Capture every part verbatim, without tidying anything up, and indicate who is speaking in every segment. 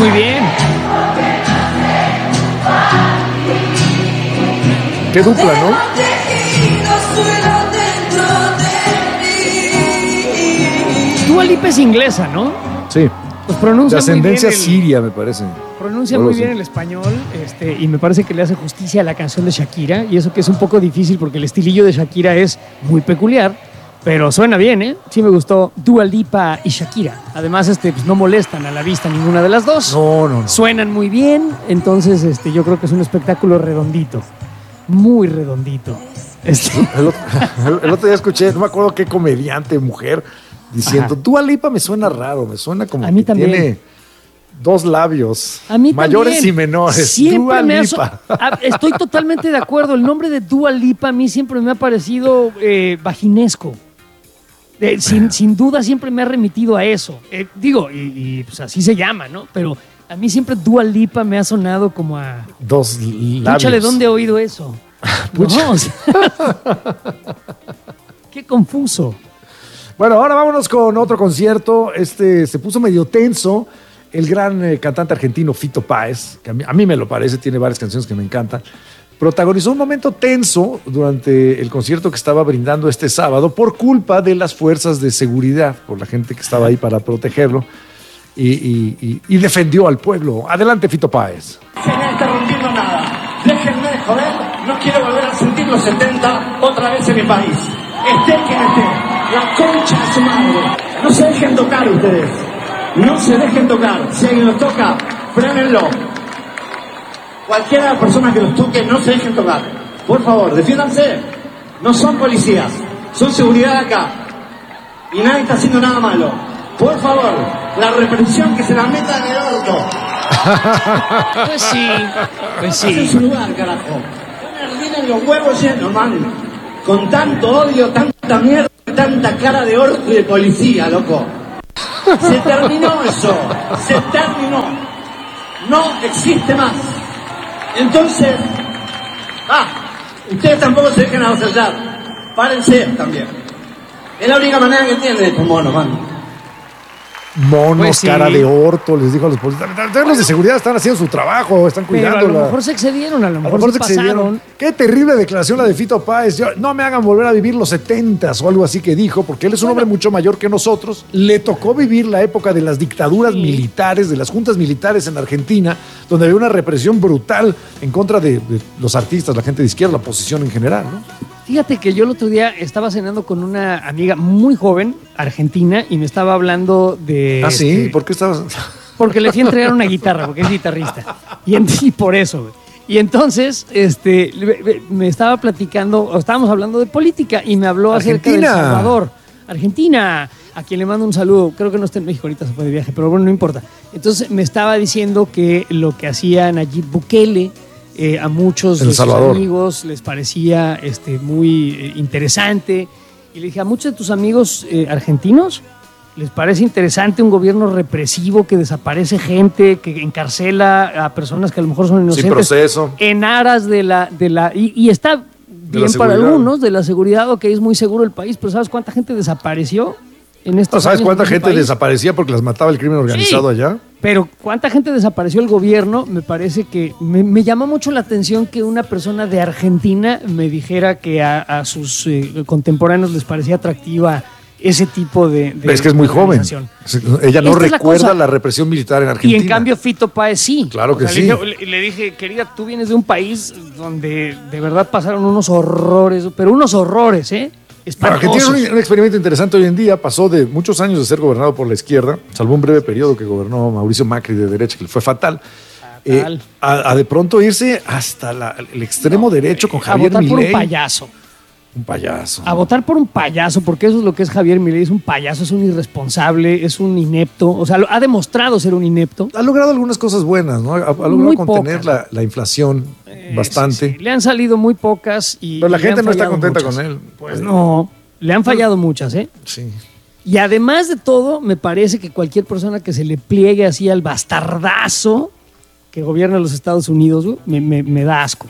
Speaker 1: muy bien.
Speaker 2: Qué dupla, ¿no?
Speaker 1: Dua Lipa es inglesa, ¿no?
Speaker 2: Sí.
Speaker 1: Pues pronuncia
Speaker 2: De ascendencia
Speaker 1: muy bien el,
Speaker 2: siria, me parece.
Speaker 1: Pronuncia
Speaker 2: No
Speaker 1: muy
Speaker 2: lo
Speaker 1: bien
Speaker 2: sé.
Speaker 1: el español, este, y me parece que le hace justicia a la canción de Shakira, y eso que es un poco difícil porque el estilillo de Shakira es muy peculiar, pero suena bien, ¿eh? Sí me gustó Dua Lipa y Shakira. Además, este, pues no molestan a la vista ninguna de las dos.
Speaker 2: No, no, no.
Speaker 1: Suenan muy bien, entonces este, yo creo que es un espectáculo redondito, muy redondito. Este,
Speaker 2: El, otro, el- el otro día escuché, no me acuerdo qué comediante, mujer, diciendo,
Speaker 1: Ajá.
Speaker 2: Dua Lipa me suena raro, me suena como
Speaker 1: A mí
Speaker 2: que
Speaker 1: también.
Speaker 2: tiene dos labios,
Speaker 1: A mí
Speaker 2: mayores
Speaker 1: también.
Speaker 2: y menores.
Speaker 1: Siempre
Speaker 2: Dua
Speaker 1: me ha so-
Speaker 2: Lipa.
Speaker 1: Ah, estoy totalmente de acuerdo. El nombre de Dua Lipa a mí siempre me ha parecido eh, vaginesco. Eh, sin, sin duda siempre me ha remitido a eso. Eh, digo, y, y, pues así se llama, ¿no? Pero a mí siempre Dua Lipa me ha sonado como a...
Speaker 2: Dos labios.
Speaker 1: Púchale, ¿dónde he oído eso?
Speaker 2: Pucha.
Speaker 1: No, o sea, qué confuso.
Speaker 2: Bueno, ahora vámonos con otro concierto. Este se puso medio tenso. El gran eh, cantante argentino Fito Páez, que a mí, a mí me lo parece, tiene varias canciones que me encantan, protagonizó un momento tenso durante el concierto que estaba brindando este sábado por culpa de las fuerzas de seguridad, por la gente que estaba ahí para protegerlo y, y- y- y defendió al pueblo. Adelante, Fito Páez.
Speaker 3: Se me está rompiendo nada. Déjenme de joder. No quiero volver a sentir los setenta otra vez en mi país. Esté quien esté. La concha de su madre. No se dejen tocar ustedes. No se dejen tocar. Si alguien los toca, frénenlo. Cualquiera de las personas que los toque, no se dejen tocar. Por favor, defiéndanse. No son policías. Son seguridad acá. Y nadie está haciendo nada malo. Por favor, la represión que se la meta en el orto.
Speaker 1: Pues sí, pues
Speaker 3: En
Speaker 1: sí.
Speaker 3: su lugar, carajo. Tienen los huevos llenos, man. Con tanto odio, tanta mierda, tanta cara de orto y de policía, loco. Se terminó eso. Se terminó. No existe más. Entonces, ah, ustedes tampoco se dejen avasallar. Párense también. Es la única manera que tienen estos monos, man.
Speaker 2: Monos,
Speaker 1: Pues sí.
Speaker 2: cara de orto, les dijo a los policías. Los de seguridad están haciendo su trabajo, están
Speaker 1: Pero a
Speaker 2: cuidando.
Speaker 1: lo mejor se excedieron, a lo
Speaker 2: A lo
Speaker 1: mejor,
Speaker 2: mejor
Speaker 1: se
Speaker 2: se excedieron.
Speaker 1: pasaron.
Speaker 2: Qué terrible declaración la de Fito Páez. Yo- no me hagan volver a vivir los setentas o algo así que dijo, porque él es un hombre mucho mayor que nosotros. Le tocó vivir la época de las dictaduras
Speaker 1: Sí.
Speaker 2: militares, de las juntas militares en Argentina, donde había una represión brutal en contra de, de los artistas, la gente de izquierda, la oposición en general, ¿no?
Speaker 1: Fíjate que yo el otro día estaba cenando con una amiga muy joven, argentina, y me estaba hablando de...
Speaker 2: Ah, sí,
Speaker 1: este,
Speaker 2: ¿por qué estabas...?
Speaker 1: Porque le fui a entregar una guitarra, porque es guitarrista. Y, en- y por eso, güey. Y entonces, este, le- me estaba platicando, o estábamos hablando de política, y me habló acerca de El
Speaker 2: Argentina.
Speaker 1: Salvador. Argentina, a quien le mando un saludo. Creo que no está en México, ahorita se fue de viaje, pero bueno, no importa. Entonces me estaba diciendo que lo que hacía Nayib Bukele eh, a muchos
Speaker 2: El
Speaker 1: de sus
Speaker 2: Salvador.
Speaker 1: amigos les parecía este, muy eh, interesante. Y le dije, a muchos de tus amigos eh, argentinos les parece interesante un gobierno represivo que desaparece gente, que encarcela a personas que a lo mejor son inocentes.
Speaker 2: proceso.
Speaker 1: En aras de la... De la y, y está bien para
Speaker 2: seguridad.
Speaker 1: algunos, de la seguridad, ok, es muy seguro el país, pero ¿sabes cuánta gente desapareció en estos
Speaker 2: ¿No sabes
Speaker 1: años
Speaker 2: cuánta
Speaker 1: en ese
Speaker 2: gente
Speaker 1: país?
Speaker 2: desaparecía porque las mataba el crimen organizado
Speaker 1: Sí.
Speaker 2: allá?
Speaker 1: Pero cuánta gente desapareció el gobierno, me parece que me, me llamó mucho la atención que una persona de Argentina me dijera que a, a sus eh, contemporáneos les parecía atractiva ese tipo de, de
Speaker 2: Es que es muy joven.
Speaker 1: organización.
Speaker 2: Ella no
Speaker 1: Esta es la
Speaker 2: recuerda
Speaker 1: cosa.
Speaker 2: la represión militar en
Speaker 1: Y
Speaker 2: Argentina.
Speaker 1: en cambio Fito Páez sí.
Speaker 2: Claro que
Speaker 1: O sea,
Speaker 2: sí.
Speaker 1: Le dije, le- le dije, querida, tú vienes de un país donde de verdad pasaron unos horrores, pero unos horrores, ¿eh?
Speaker 2: Para Argentina es
Speaker 1: Espantosos.
Speaker 2: un, un experimento interesante hoy en día. Pasó de muchos años de ser gobernado por la izquierda, salvo un breve periodo que gobernó Mauricio Macri de derecha, que le fue fatal,
Speaker 1: Fatal.
Speaker 2: eh, a, a de pronto irse hasta la- el extremo derecho con
Speaker 1: A
Speaker 2: Javier
Speaker 1: votar por un
Speaker 2: Milei.
Speaker 1: payaso.
Speaker 2: Un payaso.
Speaker 1: A votar por un payaso, porque eso es lo que es Javier Milei, es un payaso, es un irresponsable, es un inepto, o sea, lo- ha demostrado ser un inepto.
Speaker 2: Ha logrado algunas cosas buenas, ¿no? Ha, ha logrado
Speaker 1: Muy
Speaker 2: contener
Speaker 1: pocas.
Speaker 2: la, la inflación
Speaker 1: Eh,
Speaker 2: bastante.
Speaker 1: sí, sí. Le han salido muy pocas y...
Speaker 2: Pero la
Speaker 1: y le
Speaker 2: gente
Speaker 1: han
Speaker 2: no está
Speaker 1: fallado
Speaker 2: contenta
Speaker 1: muchas.
Speaker 2: con él.
Speaker 1: Pues no, le han fallado muchas, ¿eh?
Speaker 2: Sí.
Speaker 1: Y además de todo, me parece que cualquier persona que se le pliegue así al bastardazo que gobierna los Estados Unidos, güey, me, me- me da asco.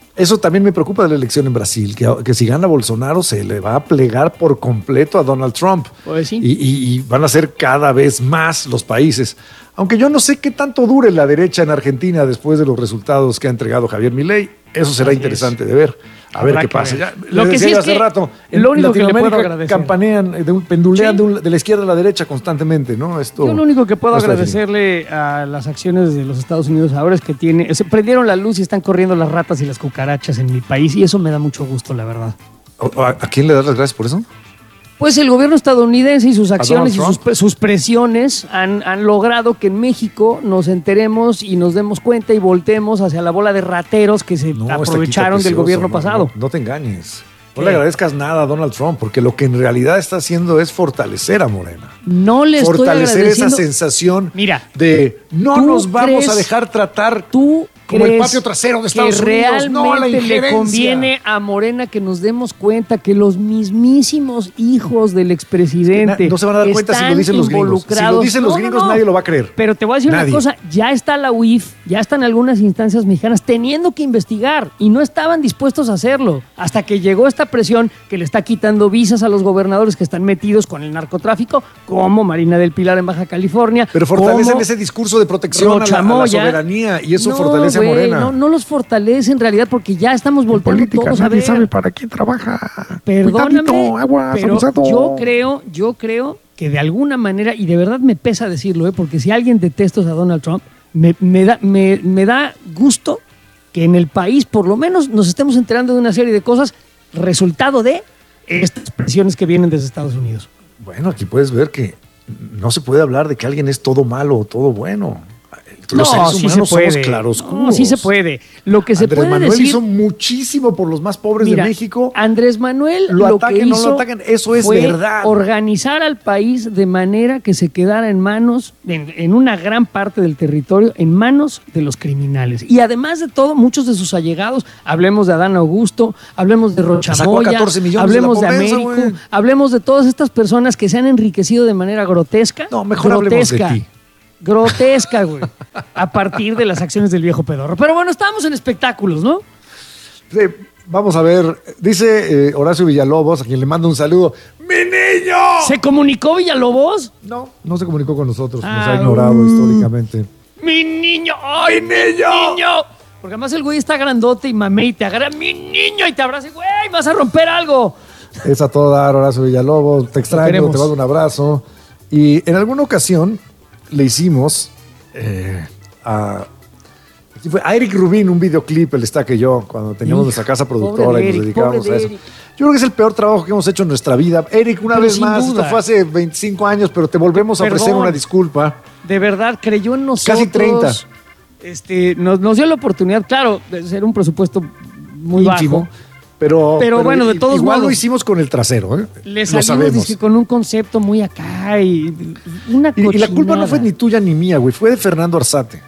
Speaker 2: Eso también me preocupa de la elección en Brasil, que, que si gana Bolsonaro se le va a plegar por completo a Donald Trump.
Speaker 1: Pues sí.
Speaker 2: y, y, y van a ser cada vez más los países. Aunque yo no sé qué tanto dure la derecha en Argentina después de los resultados que ha entregado Javier Milei. Eso será
Speaker 1: Así
Speaker 2: interesante
Speaker 1: es.
Speaker 2: de ver. A
Speaker 1: Habrá
Speaker 2: ver qué
Speaker 1: que
Speaker 2: pasa.
Speaker 1: ver.
Speaker 2: Ya,
Speaker 1: Lo
Speaker 2: les
Speaker 1: que
Speaker 2: decía
Speaker 1: sí es
Speaker 2: hace
Speaker 1: que
Speaker 2: rato, en
Speaker 1: lo único que le puedo
Speaker 2: Latinoamérica
Speaker 1: agradecer.
Speaker 2: campanean, de un, pendulean
Speaker 1: Sí.
Speaker 2: de, un- de la izquierda a la derecha constantemente, ¿no? Esto
Speaker 1: Yo lo único que puedo
Speaker 2: no está
Speaker 1: agradecerle a las acciones de los Estados Unidos ahora es que tiene, se prendieron la luz y están corriendo las ratas y las cucarachas en mi país y eso me da mucho gusto, la verdad.
Speaker 2: definido. ¿A, a quién le das las gracias por eso?
Speaker 1: Pues el gobierno estadounidense y sus acciones y
Speaker 2: Donald
Speaker 1: sus, pre- sus presiones han, han logrado que en México nos enteremos y nos demos cuenta y voltemos hacia la bola de rateros que se
Speaker 2: No, está
Speaker 1: aprovecharon
Speaker 2: quita
Speaker 1: del
Speaker 2: precioso,
Speaker 1: gobierno
Speaker 2: no,
Speaker 1: pasado.
Speaker 2: No, no te engañes. No
Speaker 1: ¿Qué?
Speaker 2: le agradezcas nada a Donald Trump, porque lo que en realidad está haciendo es fortalecer a Morena.
Speaker 1: No le estoy
Speaker 2: Fortalecer esa
Speaker 1: agradeciendo.
Speaker 2: sensación
Speaker 1: Mira,
Speaker 2: de no
Speaker 1: ¿tú
Speaker 2: nos vamos
Speaker 1: crees-
Speaker 2: a dejar tratar
Speaker 1: ¿Tú
Speaker 2: como el
Speaker 1: crees
Speaker 2: patio trasero de
Speaker 1: que
Speaker 2: Estados Unidos?
Speaker 1: realmente
Speaker 2: No a la
Speaker 1: le
Speaker 2: injerencia.
Speaker 1: conviene a Morena que nos demos cuenta que los mismísimos hijos del expresidente
Speaker 2: Na- no se van a dar cuenta si lo
Speaker 1: están
Speaker 2: dicen los gringos. Si lo
Speaker 1: involucrados?
Speaker 2: dicen los
Speaker 1: No, no,
Speaker 2: gringos,
Speaker 1: no.
Speaker 2: nadie lo va a creer.
Speaker 1: Pero te voy a decir
Speaker 2: Nadie.
Speaker 1: una cosa, ya está la U I F, ya están algunas instancias mexicanas teniendo que investigar y no estaban dispuestos a hacerlo hasta que llegó esta presión que le está quitando visas a los gobernadores que están metidos con el narcotráfico, como Marina del Pilar en Baja California.
Speaker 2: Pero fortalecen
Speaker 1: como
Speaker 2: ese discurso de protección a la, a la
Speaker 1: Rochamoya.
Speaker 2: soberanía y eso
Speaker 1: No,
Speaker 2: fortalece
Speaker 1: güey,
Speaker 2: a Morena.
Speaker 1: No, no los fortalece en realidad porque ya estamos volteando todos a ver.
Speaker 2: para quién trabaja.
Speaker 1: Perdóname,
Speaker 2: Cuidadito, aguas,
Speaker 1: pero
Speaker 2: abusado.
Speaker 1: yo creo, yo creo que de alguna manera, y de verdad me pesa decirlo, ¿eh? Porque si alguien detesta a Donald Trump, me, me da, me, me da gusto que en el país por lo menos nos estemos enterando de una serie de cosas resultado de estas presiones que vienen desde Estados Unidos.
Speaker 2: Bueno, aquí puedes ver que no se puede hablar de que alguien es todo malo o todo bueno. Los seres
Speaker 1: sí
Speaker 2: humanos
Speaker 1: se puede.
Speaker 2: somos claroscuros.
Speaker 1: No, sí se puede. Lo que se
Speaker 2: Andrés
Speaker 1: puede
Speaker 2: Manuel
Speaker 1: decir,
Speaker 2: hizo muchísimo por los más pobres
Speaker 1: mira,
Speaker 2: de México.
Speaker 1: Andrés Manuel
Speaker 2: Lo
Speaker 1: lo,
Speaker 2: ataquen,
Speaker 1: que
Speaker 2: no lo
Speaker 1: hizo
Speaker 2: ataquen, eso es
Speaker 1: fue
Speaker 2: verdad.
Speaker 1: organizar al país de manera que se quedara en manos, en, en una gran parte del territorio, en manos de los criminales. Y además de todo, muchos de sus allegados, hablemos de Adán Augusto, hablemos de
Speaker 2: Sacó a
Speaker 1: Rochamoya,
Speaker 2: catorce millones de la
Speaker 1: hablemos de,
Speaker 2: pobreza,
Speaker 1: Américo,
Speaker 2: güey.
Speaker 1: hablemos de todas estas personas que se han enriquecido de manera grotesca.
Speaker 2: No, mejor hablemos de
Speaker 1: grotesca.
Speaker 2: ti.
Speaker 1: Grotesca, güey. A partir de las acciones del viejo pedorro. Pero bueno, estábamos en espectáculos, ¿no?
Speaker 2: Sí, vamos a ver. Dice eh, Horacio Villalobos, a quien le mando un saludo. ¡Mi niño!
Speaker 1: ¿Se comunicó Villalobos?
Speaker 2: No, no se comunicó con nosotros. Nos
Speaker 1: Ah,
Speaker 2: ha ignorado
Speaker 1: uh.
Speaker 2: históricamente.
Speaker 1: ¡Mi niño! ¡Ay, mi niño! Porque además el güey está grandote y mamé y te agarra mi niño y te abraza y güey, vas a romper algo.
Speaker 2: Es a todo dar, Horacio Villalobos. Te extraño,
Speaker 1: queremos.
Speaker 2: te mando un abrazo. Y en alguna ocasión le hicimos eh, a, aquí fue a Eric Rubin un videoclip, el está que yo, cuando teníamos
Speaker 1: Hijo,
Speaker 2: nuestra casa
Speaker 1: pobre
Speaker 2: productora
Speaker 1: de
Speaker 2: y nos
Speaker 1: Eric,
Speaker 2: dedicábamos
Speaker 1: pobre
Speaker 2: a
Speaker 1: de
Speaker 2: eso.
Speaker 1: Eric.
Speaker 2: Yo creo que es el peor trabajo que hemos hecho en nuestra vida. Eric, una
Speaker 1: Pero
Speaker 2: vez
Speaker 1: sin
Speaker 2: más,
Speaker 1: duda.
Speaker 2: esto fue hace veinticinco años, pero te volvemos a ofrecer
Speaker 1: Perdón.
Speaker 2: una disculpa.
Speaker 1: De verdad, creyó en nosotros.
Speaker 2: Casi treinta.
Speaker 1: Este, nos, nos dio la oportunidad, claro, de ser un presupuesto muy
Speaker 2: Ínfimo.
Speaker 1: bajo.
Speaker 2: Pero,
Speaker 1: Pero bueno, de
Speaker 2: i-
Speaker 1: todos
Speaker 2: igual
Speaker 1: modos.
Speaker 2: lo hicimos con el trasero, ¿eh?
Speaker 1: Le
Speaker 2: Lo
Speaker 1: salimos
Speaker 2: sabemos.
Speaker 1: dizque, con un concepto muy acá y una
Speaker 2: Y, y la culpa no
Speaker 1: cochinada.
Speaker 2: fue ni tuya ni mía, güey, fue de Fernando Arzate.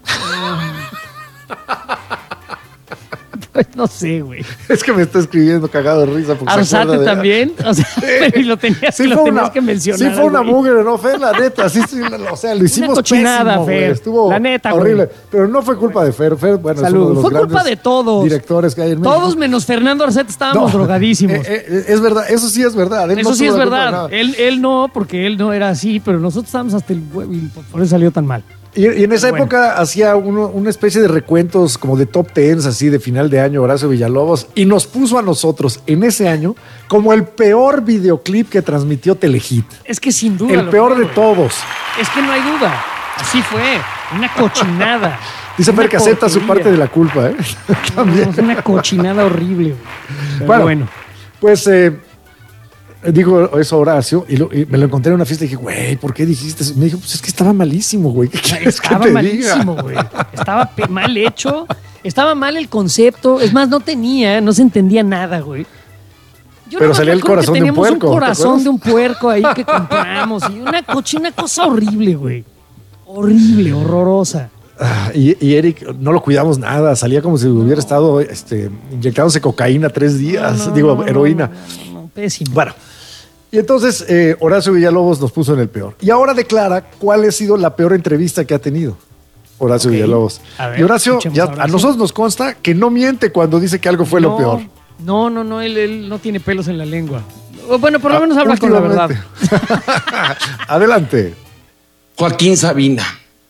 Speaker 1: Pues no sé, güey.
Speaker 2: Es que me está escribiendo cagado de risa. porque se
Speaker 1: Arzate
Speaker 2: acuerda de-
Speaker 1: también. O sea, y lo tenías,
Speaker 2: Sí
Speaker 1: lo
Speaker 2: fue,
Speaker 1: tenías
Speaker 2: una,
Speaker 1: que mencionar.
Speaker 2: sí fue una
Speaker 1: güey.
Speaker 2: mugre, ¿no, Fer? La neta, sí, sí, o sea, lo hicimos
Speaker 1: cochinada,
Speaker 2: pésimo, güey.
Speaker 1: Fer.
Speaker 2: Estuvo
Speaker 1: La neta,
Speaker 2: horrible.
Speaker 1: güey.
Speaker 2: Pero no fue culpa de Fer. Fer, bueno, es
Speaker 1: Salud.
Speaker 2: uno de los
Speaker 1: Fue culpa
Speaker 2: grandes
Speaker 1: de todos.
Speaker 2: directores que hay en México.
Speaker 1: Todos menos Fernando Arzate estábamos
Speaker 2: No,
Speaker 1: drogadísimos.
Speaker 2: eh, eh, es verdad, eso sí es verdad. Él
Speaker 1: Eso
Speaker 2: no
Speaker 1: sí
Speaker 2: tuvo
Speaker 1: es
Speaker 2: la culpa de
Speaker 1: verdad.
Speaker 2: nada.
Speaker 1: Él, él no, porque él no era así, pero nosotros estábamos hasta el huevo y por eso salió tan mal.
Speaker 2: Y, y en esa
Speaker 1: Bueno.
Speaker 2: época hacía uno- una especie de recuentos como de top tens así de final de año Horacio Villalobos y nos puso a nosotros en ese año como el peor videoclip que transmitió Telehit.
Speaker 1: Es que sin duda.
Speaker 2: El
Speaker 1: lo
Speaker 2: peor
Speaker 1: fue,
Speaker 2: de
Speaker 1: güey.
Speaker 2: todos.
Speaker 1: Es que no hay duda. Así fue. Una cochinada.
Speaker 2: Dice
Speaker 1: Una
Speaker 2: Fer que acepta su
Speaker 1: porquería.
Speaker 2: parte de la culpa, ¿eh? También.
Speaker 1: No, fue una cochinada horrible. güey. Pero
Speaker 2: Bueno,
Speaker 1: bueno.
Speaker 2: Pues eh, digo eso a Horacio y, lo- y me lo encontré en una fiesta y dije, güey, ¿por qué dijiste eso? Me dijo, pues es que estaba malísimo, güey. ¿Qué quieres que
Speaker 1: Estaba
Speaker 2: te
Speaker 1: malísimo,
Speaker 2: diga?
Speaker 1: güey. Estaba pe- mal hecho. Estaba mal el concepto. Es más, no tenía, no se entendía nada, güey. Yo
Speaker 2: Pero
Speaker 1: nomás
Speaker 2: salía
Speaker 1: me
Speaker 2: el
Speaker 1: acuerdo
Speaker 2: corazón
Speaker 1: que
Speaker 2: de un
Speaker 1: teníamos
Speaker 2: puerco, ¿te
Speaker 1: un corazón
Speaker 2: acuerdas?
Speaker 1: de un puerco ahí que compramos. Y una cochina, una cosa horrible, güey. Horrible, horrorosa.
Speaker 2: Ah, y, y Eric, no lo cuidamos nada. Salía como si hubiera estado este, inyectándose cocaína tres días,
Speaker 1: No, no,
Speaker 2: digo,
Speaker 1: no,
Speaker 2: heroína.
Speaker 1: no, no, no, pésimo.
Speaker 2: Bueno, y entonces eh, Horacio Villalobos nos puso en el peor. Y ahora declara cuál ha sido la peor entrevista que ha tenido. Horacio
Speaker 1: Ok.
Speaker 2: Villalobos.
Speaker 1: A ver,
Speaker 2: y Horacio,
Speaker 1: escuchemos
Speaker 2: ya,
Speaker 1: a
Speaker 2: a
Speaker 1: Horacio.
Speaker 2: nosotros nos consta que no miente cuando dice que algo fue
Speaker 1: no,
Speaker 2: lo peor.
Speaker 1: No, no, no, él, él no tiene pelos en la lengua. O bueno, por lo menos habla con la verdad.
Speaker 2: Últimamente. Adelante.
Speaker 4: Joaquín Sabina,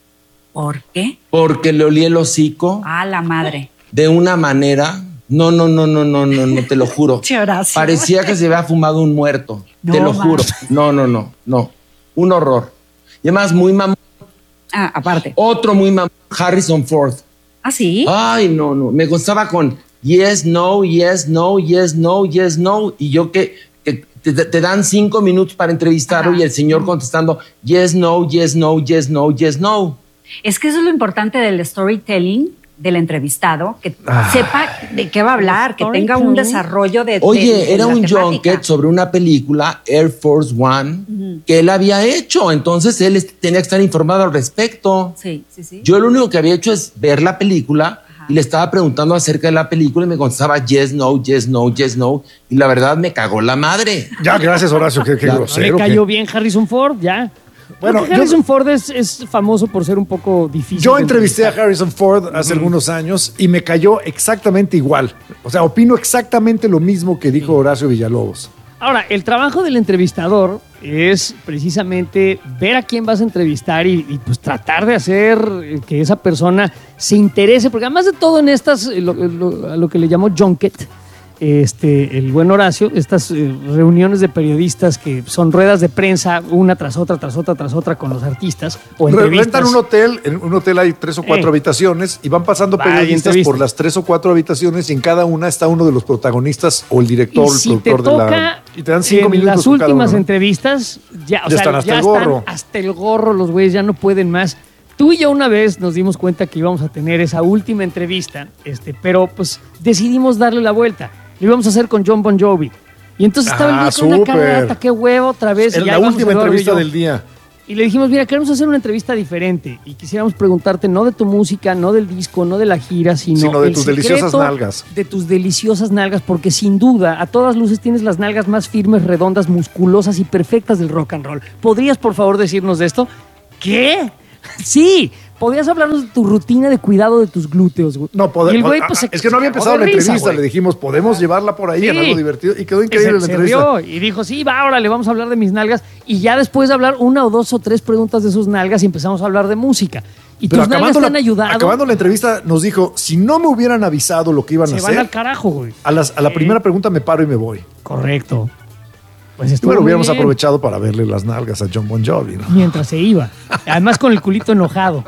Speaker 5: ¿Por qué?
Speaker 4: porque le olí el hocico
Speaker 5: A la madre.
Speaker 4: de una manera. No, no, no, no, no, no, no, te lo juro.
Speaker 5: Che, Horacio.
Speaker 4: Parecía que se había fumado un muerto.
Speaker 5: No,
Speaker 4: te lo
Speaker 5: ma.
Speaker 4: juro. No, no, no, no. Un horror. Y además, muy mamón.
Speaker 5: Ah, aparte.
Speaker 4: Otro muy mamón, Harrison Ford.
Speaker 5: ¿Ah, sí?
Speaker 4: Ay, no, no. Me gustaba con yes, no, yes, no, yes, no, yes, no. Y yo que, que te, te dan cinco minutos para entrevistarlo.
Speaker 5: Ajá.
Speaker 4: Y el señor contestando yes, no, yes, no, yes, no, yes, no.
Speaker 5: Es que eso es lo importante del storytelling del entrevistado, que
Speaker 2: Ah.
Speaker 5: sepa de qué va a hablar, que tenga un
Speaker 1: Storytelling.
Speaker 5: desarrollo de.
Speaker 4: Oye,
Speaker 5: de- de
Speaker 4: era
Speaker 5: la
Speaker 4: un
Speaker 5: temática.
Speaker 4: junket sobre una película, Air Force One, que él había hecho. Entonces él est- tenía que estar informado al respecto.
Speaker 5: Sí, sí, sí.
Speaker 4: Yo lo único que había hecho es ver la película
Speaker 5: Ajá.
Speaker 4: y le estaba preguntando acerca de la película y me contestaba yes, no, yes, no, yes, no. Y la verdad me cagó la madre.
Speaker 2: Ya, gracias, Horacio. Qué, qué
Speaker 4: Ya,
Speaker 1: No
Speaker 2: grosero.
Speaker 1: le
Speaker 2: qué-
Speaker 1: cayó bien Harrison Ford, ya.
Speaker 2: Bueno,
Speaker 1: Bueno,
Speaker 2: yo-
Speaker 1: Harrison Ford es, es famoso por ser un poco difícil.
Speaker 2: Yo
Speaker 1: de
Speaker 2: entrevisté a
Speaker 1: entrevistar.
Speaker 2: Harrison Ford hace algunos años y me cayó exactamente igual. O sea, opino exactamente lo mismo que dijo Horacio Villalobos.
Speaker 1: Ahora, el trabajo del entrevistador es precisamente ver a quién vas a entrevistar y, y, pues tratar de hacer eh, que esa persona se interese, porque además de todo en estas, eh, lo, lo- a lo que le llamó junket, este, el buen Horacio, estas eh, reuniones de periodistas que son ruedas de prensa una tras otra, tras otra, tras otra con los artistas o
Speaker 2: Re-
Speaker 1: entrevistas.
Speaker 2: Rentan un hotel, en un hotel hay tres o cuatro
Speaker 1: Eh.
Speaker 2: habitaciones y van pasando
Speaker 1: Vaya
Speaker 2: periodistas
Speaker 1: entrevista.
Speaker 2: por las tres o cuatro habitaciones y en cada una está uno de los protagonistas o el director,
Speaker 1: Y
Speaker 2: el
Speaker 1: si te
Speaker 2: productor de
Speaker 1: toca
Speaker 2: la... Y te dan cinco
Speaker 1: en
Speaker 2: minutos
Speaker 1: las
Speaker 2: con cada
Speaker 1: últimas
Speaker 2: uno, ¿no?
Speaker 1: entrevistas, ya, o
Speaker 2: Ya
Speaker 1: sea,
Speaker 2: están hasta
Speaker 1: ya
Speaker 2: el gorro.
Speaker 1: hasta el gorro los güeyes, ya no pueden más. Tú y yo una vez nos dimos cuenta que íbamos a tener esa última entrevista, este, pero pues decidimos darle la vuelta. Lo íbamos a hacer con John Bon Jovi. Y entonces estaba el
Speaker 2: Ah,
Speaker 1: güey con una
Speaker 2: súper.
Speaker 1: carata, qué huevo otra vez. y
Speaker 2: Era
Speaker 1: ya
Speaker 2: la
Speaker 1: íbamos
Speaker 2: última
Speaker 1: Eduardo y
Speaker 2: entrevista
Speaker 1: yo.
Speaker 2: del día.
Speaker 1: Y le dijimos, mira, queremos hacer una entrevista diferente y quisiéramos preguntarte no de tu música, no del disco, no de la gira, sino,
Speaker 2: Sino de
Speaker 1: el
Speaker 2: tus deliciosas
Speaker 1: secreto
Speaker 2: nalgas.
Speaker 1: De tus deliciosas nalgas, porque sin duda, a todas luces tienes las nalgas más firmes, redondas, musculosas y perfectas del rock and roll. ¿Podrías, por favor, decirnos de esto? ¿Qué? Sí, podrías hablarnos de tu rutina de cuidado de tus glúteos, güey.
Speaker 2: No,
Speaker 1: Y
Speaker 2: podemos.
Speaker 1: el güey, pues, se-
Speaker 2: es que no había
Speaker 1: se cagó
Speaker 2: empezado
Speaker 1: de
Speaker 2: la
Speaker 1: risa,
Speaker 2: entrevista.
Speaker 1: güey.
Speaker 2: Le dijimos, podemos llevarla por ahí en
Speaker 1: Sí.
Speaker 2: algo divertido. Y quedó
Speaker 1: Y
Speaker 2: increíble
Speaker 1: se,
Speaker 2: la
Speaker 1: se
Speaker 2: entrevista.
Speaker 1: rió y dijo, sí, va, ahora le vamos a hablar de mis nalgas. Y ya después de hablar una o dos o tres preguntas de sus nalgas y empezamos a hablar de música. Y
Speaker 2: Pero
Speaker 1: tus nalgas
Speaker 2: acabando
Speaker 1: te
Speaker 2: la,
Speaker 1: han ayudado.
Speaker 2: acabando la entrevista nos dijo, si no me hubieran avisado lo que iban
Speaker 1: se
Speaker 2: a
Speaker 1: van al
Speaker 2: hacer,
Speaker 1: carajo, güey.
Speaker 2: a, las- a la
Speaker 1: Sí.
Speaker 2: primera pregunta me paro y me voy.
Speaker 1: Correcto. Pues
Speaker 2: Y
Speaker 1: estuvo
Speaker 2: bueno,
Speaker 1: muy
Speaker 2: hubiéramos
Speaker 1: bien.
Speaker 2: aprovechado para verle las nalgas a John Bon Jovi, ¿no?
Speaker 1: Mientras se iba. Además con el culito enojado.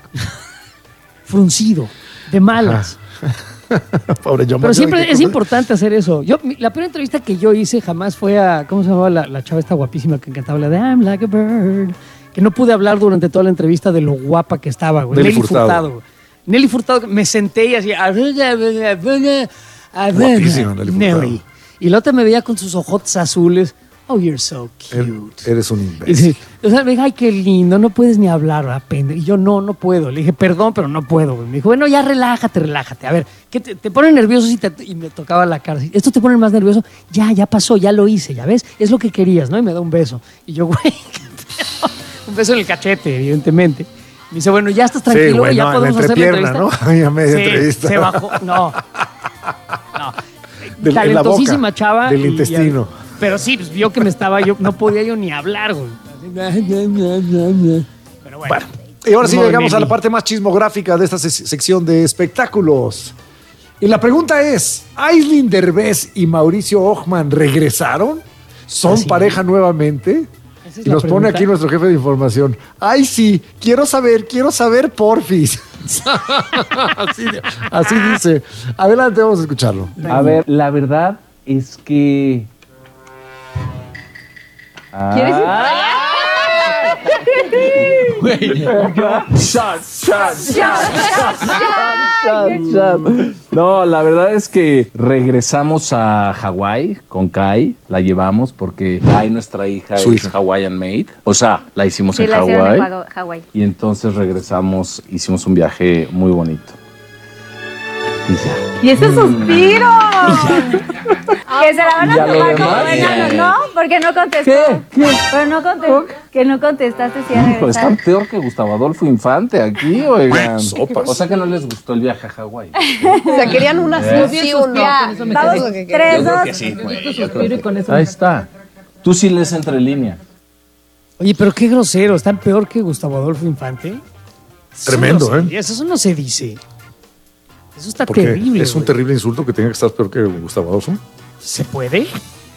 Speaker 1: Fruncido. De malas.
Speaker 2: Pobre John Bon
Speaker 1: Pero
Speaker 2: Jovi,
Speaker 1: siempre
Speaker 2: qué
Speaker 1: es
Speaker 2: cosa.
Speaker 1: importante hacer eso. Yo, mi- la primera entrevista que yo hice jamás fue a, ¿cómo se llamaba la, la chava esta guapísima que cantaba la de I'm like a bird? Que no pude hablar durante toda la entrevista de lo guapa que estaba, güey.
Speaker 2: Nelly
Speaker 1: Nelly
Speaker 2: Furtado.
Speaker 1: Furtado. güey. Nelly Furtado, me senté y así.
Speaker 2: Guapísima, Nelly Furtado.
Speaker 1: Nelly. Y la otra me veía con sus ojotes azules. Oh, you're so
Speaker 2: Er-
Speaker 1: cute.
Speaker 2: Eres un
Speaker 1: Y
Speaker 2: imbécil.
Speaker 1: sí, o sea, me dijo, ay, qué lindo, no puedes ni hablar, ¿verdad, pendejo? Y yo, no, no puedo. Le dije, perdón, pero no puedo. güey. Me dijo, bueno, ya relájate, relájate. A ver, ¿qué te, te pone nervioso si te, y me tocaba la cara? ¿Esto te pone más nervioso? Ya, ya pasó, ya lo hice, ¿ya ves? Es lo que querías, ¿no? Y me da un beso. Y yo, güey, qué pedo. Un beso en el cachete, evidentemente. Me dice, bueno, ya estás tranquilo,
Speaker 2: Sí, güey,
Speaker 1: ya
Speaker 2: no, en la
Speaker 1: podemos hacer la
Speaker 2: entrepierna,
Speaker 1: entrevista.
Speaker 2: ¿no? Ahí a media
Speaker 1: Sí,
Speaker 2: entrevista.
Speaker 1: se bajó, no. No.
Speaker 2: Del- en la
Speaker 1: Talentosísima
Speaker 2: boca,
Speaker 1: chava.
Speaker 2: del
Speaker 1: y-
Speaker 2: intestino.
Speaker 1: pero sí, pues vio que me estaba yo, no podía yo ni hablar, güey. Así, Pero bueno.
Speaker 2: Bueno, y ahora sí
Speaker 1: Modo
Speaker 2: llegamos a la
Speaker 1: Nelly.
Speaker 2: parte más chismográfica de esta se- sección de espectáculos. Y la pregunta es, ¿Aislinn Derbez y Mauricio Ochman regresaron? ¿Son
Speaker 1: Así
Speaker 2: pareja nuevamente?
Speaker 1: Esa es
Speaker 2: Y
Speaker 1: la
Speaker 2: nos pone
Speaker 1: pregunta.
Speaker 2: aquí nuestro jefe de información. Ay, sí, quiero saber, quiero saber, porfis. así, así dice. Adelante, vamos a escucharlo.
Speaker 6: A ver, la verdad es que.
Speaker 7: ¿Quieres ir?
Speaker 6: Güey, yo- Shot, shot, shot, shot, shot. No, la verdad es que regresamos a Hawái con Kai, la llevamos porque Kai, nuestra hija,
Speaker 2: Su
Speaker 6: es
Speaker 2: hija.
Speaker 6: Hawaiian Made. O sea, la hicimos
Speaker 7: Sí,
Speaker 6: en
Speaker 7: la hicieron en
Speaker 6: Hawái.
Speaker 7: Hawa- Hawái.
Speaker 6: Y entonces regresamos, hicimos un viaje muy bonito. Y ya.
Speaker 7: ¿Y ese suspiro? Que se la van a
Speaker 6: Ya lo
Speaker 7: tomar como
Speaker 6: demás,
Speaker 7: buena,
Speaker 6: ya.
Speaker 7: ¿no? Porque no contestó.
Speaker 6: ¿Qué? ¿Qué?
Speaker 7: Pero no contestó. Que no contestaste si iba a
Speaker 6: Hijo, está
Speaker 7: regresar.
Speaker 6: peor que Gustavo Adolfo Infante aquí, oigan.
Speaker 2: Sopas.
Speaker 6: O sea que no les gustó el viaje a Hawái.
Speaker 8: O sea, querían una sí, sí o no.
Speaker 7: Ya,
Speaker 8: Con eso me
Speaker 7: vamos,
Speaker 8: quedé. Lo que
Speaker 7: tres,
Speaker 8: quería.
Speaker 7: dos.
Speaker 6: Ahí está. Tú sí lees entre líneas.
Speaker 1: Oye, pero qué grosero, ¿están peor que Gustavo Adolfo Infante? Eso
Speaker 2: Tremendo,
Speaker 1: no se
Speaker 2: ¿eh?
Speaker 1: dice, Eso no se dice. Eso está
Speaker 2: Porque
Speaker 1: terrible.
Speaker 2: es un
Speaker 1: güey.
Speaker 2: terrible insulto que tenga que estar peor que Gustavo Adolfo.
Speaker 1: ¿Se puede?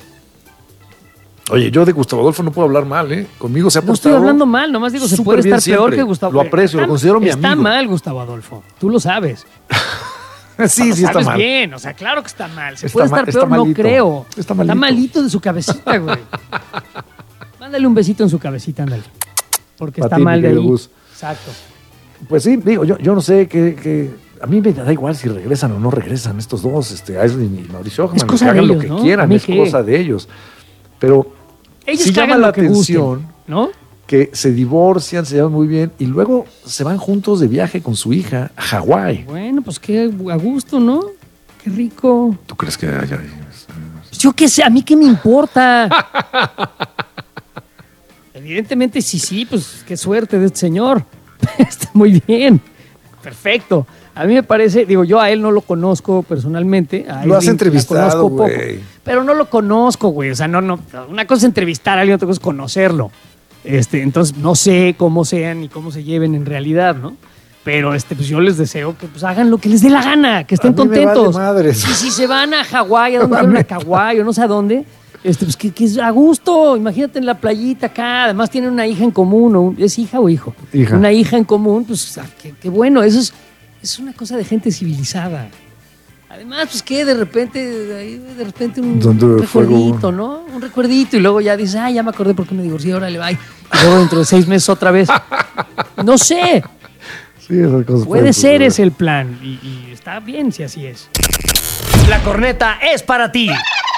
Speaker 2: Oye, yo de Gustavo Adolfo no puedo hablar mal, ¿eh? Conmigo se ha
Speaker 1: No estoy
Speaker 2: portado
Speaker 1: hablando mal, nomás digo, se
Speaker 2: súper
Speaker 1: puede
Speaker 2: bien
Speaker 1: estar peor
Speaker 2: siempre.
Speaker 1: que Gustavo.
Speaker 2: Lo aprecio, lo
Speaker 1: Está-
Speaker 2: considero mi
Speaker 1: Está
Speaker 2: amigo.
Speaker 1: mal Gustavo Adolfo, tú lo sabes.
Speaker 2: Sí, sí
Speaker 1: Lo
Speaker 2: está
Speaker 1: sabes
Speaker 2: mal.
Speaker 1: bien, o sea, claro que está mal. Se
Speaker 2: Está
Speaker 1: puede
Speaker 2: ma-
Speaker 1: estar
Speaker 2: está
Speaker 1: peor, no
Speaker 2: malito.
Speaker 1: creo.
Speaker 2: Está malito.
Speaker 1: malito de su cabecita, güey. Mándale un besito en su cabecita, ándale. Porque
Speaker 2: Pa'
Speaker 1: está
Speaker 2: ti,
Speaker 1: mal
Speaker 2: mi
Speaker 1: de
Speaker 2: querido
Speaker 1: ahí.
Speaker 2: Gus.
Speaker 1: Exacto.
Speaker 2: Pues sí, digo, yo, yo no sé qué, qué- a mí me da igual si regresan o no regresan estos dos, este, Aislinn y Mauricio Ockman,
Speaker 1: Es cosa
Speaker 2: que
Speaker 1: de
Speaker 2: hagan
Speaker 1: ellos,
Speaker 2: lo que
Speaker 1: ¿no? ¿A
Speaker 2: quieran,
Speaker 1: mí
Speaker 2: es
Speaker 1: qué?
Speaker 2: cosa de ellos. Pero
Speaker 1: Ellos
Speaker 2: sí
Speaker 1: que
Speaker 2: llama
Speaker 1: hagan
Speaker 2: la
Speaker 1: lo que gusten,
Speaker 2: atención
Speaker 1: ¿no?
Speaker 2: que se divorcian, se llevan muy bien y luego se van juntos de viaje con su hija a Hawái.
Speaker 1: Bueno, pues qué a gusto, ¿no? Qué rico.
Speaker 2: ¿Tú crees que haya?
Speaker 1: Pues yo qué sé, a mí qué me importa. Evidentemente, sí, sí, pues qué suerte de este señor. Está muy bien. Perfecto. A mí me parece, digo, yo a él no lo conozco personalmente. A
Speaker 2: Lo has
Speaker 1: Aislinn la
Speaker 2: entrevistado,
Speaker 1: conozco poco,
Speaker 2: güey.
Speaker 1: pero no lo conozco, güey. O sea, no, no. Una cosa es entrevistar a alguien, otra cosa es conocerlo. Este, entonces, no sé cómo sean ni cómo se lleven en realidad, ¿no? Pero este, pues yo les deseo que pues, hagan lo que les dé la gana, que estén
Speaker 2: A mí me
Speaker 1: contentos.
Speaker 2: vale madres.
Speaker 1: Y si se van a Hawái, a donde fueron a Hawái o no sé a dónde, este, pues que, que es a gusto. Imagínate en la playita acá. Además tienen una hija en común. O un- ¿Es hija o hijo?
Speaker 2: Hija.
Speaker 1: Una hija en común. Pues ah, qué, qué bueno. Eso es, es una cosa de gente civilizada. Además, pues que de repente, de ahí, de repente un,
Speaker 2: Donde
Speaker 1: un
Speaker 2: fuego.
Speaker 1: recuerdito, ¿no? Un recuerdito. Y luego ya dices, ah, ya me acordé por qué me divorcié, órale, bye. Y luego dentro de seis meses otra vez. No sé.
Speaker 2: Sí, esas cosas
Speaker 1: Puede
Speaker 2: pueden
Speaker 1: ser
Speaker 2: suceder.
Speaker 1: ese el plan. Y, y está bien si así es. La corneta es para ti.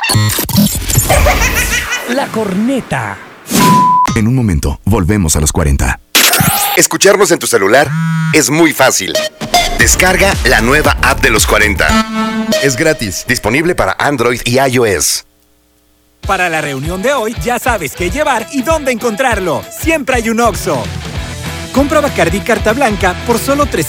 Speaker 1: La corneta.
Speaker 9: En un momento, volvemos a los cuarenta. Escucharnos en tu celular es muy fácil. Descarga la nueva app de los cuarenta. Es gratis, disponible para Android y iOS.
Speaker 10: Para la reunión de hoy ya sabes qué llevar y dónde encontrarlo. Siempre hay un Oxxo. Compra Bacardí Carta Blanca por solo